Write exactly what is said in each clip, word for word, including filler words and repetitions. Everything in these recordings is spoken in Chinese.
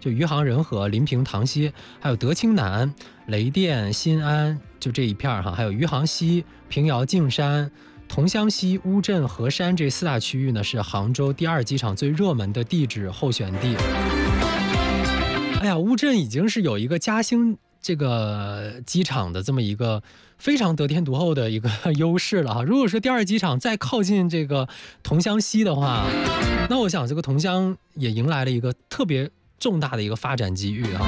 就余杭仁和、临平塘西，还有德清南、雷电、新安，就这一片哈，还有余杭西、平遥径山、桐乡西、乌镇、河山这四大区域呢，是杭州第二机场最热门的地址候选地。哎呀，乌镇已经是有一个嘉兴这个机场的这么一个非常得天独厚的一个优势了哈。如果说第二机场再靠近这个桐乡西的话，那我想这个桐乡也迎来了一个特别重大的一个发展机遇哈。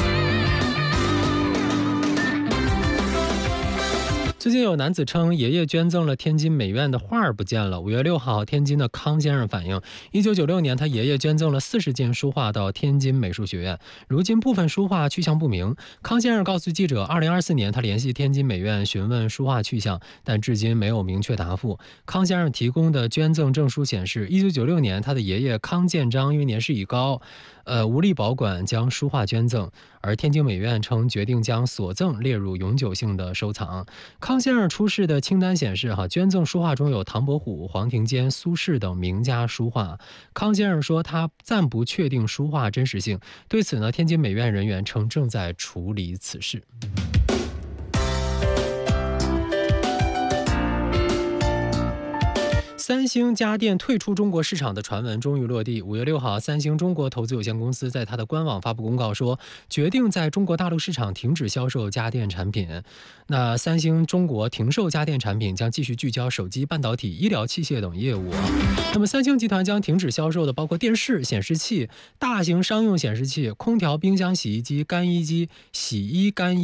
最近有男子称，爷爷捐赠了天津美院的画儿不见了。五月六号，天津的康先生反映，一九九六年他爷爷捐赠了四十件书画到天津美术学院，如今部分书画去向不明。康先生告诉记者，二零二四年他联系天津美院询问书画去向，但至今没有明确答复。康先生提供的捐赠证书显示，一九九六年他的爷爷康建章因为年事已高，呃无力保管，将书画捐赠，而天津美院称决定将所赠列入永久性的收藏。康先生出示的清单显示，哈，捐赠书画中有唐伯虎、黄庭坚、苏轼等名家书画。康先生说，他暂不确定书画真实性。对此呢，天津美院人员称正在处理此事。三星家电退出中国市场的传闻终于落地。五月六号，三星中国投资有限公司在它的官网发布公告说，决定在中国大陆市场停止销售家电产品。那三星中国停售家电产品，将继续聚焦手机、半导体、医疗器械等业务。那么三星集团将停止销售的包括电视、显示器、大型商用显示器、空调、冰箱、洗衣机、干衣机、洗衣干衣